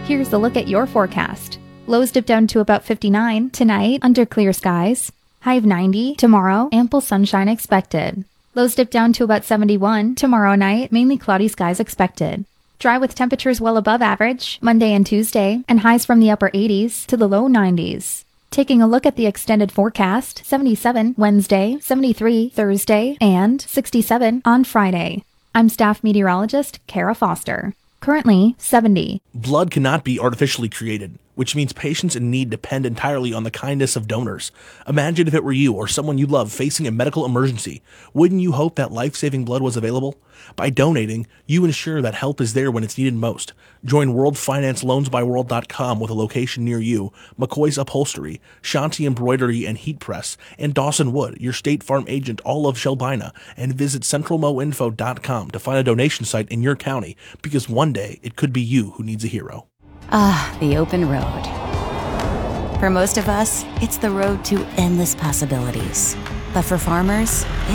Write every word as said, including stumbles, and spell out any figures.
Here's a look at your forecast. Lows dip down to about fifty-nine tonight under clear skies. High of ninety tomorrow, ample sunshine expected. Lows dip down to about seventy-one tomorrow night, mainly cloudy skies expected. Dry with temperatures well above average Monday and Tuesday, and highs from the upper eighties to the low nineties. Taking a look at the extended forecast, seventy-seven Wednesday, seventy-three Thursday, and sixty-seven on Friday. I'm staff meteorologist Kara Foster. Currently seventy. Blood cannot be artificially created, which means patients in need depend entirely on the kindness of donors. Imagine if it were you or someone you love facing a medical emergency. Wouldn't you hope that life-saving blood was available? By donating, you ensure that help is there when it's needed most. Join World Finance Loans by World dot com with a location near you, McCoy's Upholstery, Shanti Embroidery and Heat Press, and Dawson Wood, your State Farm agent all of Shelbina, and visit Central Mo Info dot com to find a donation site in your county, because one day it could be you who needs a hero. Ah, the open road. For most of us, it's the road to endless possibilities. But for farmers,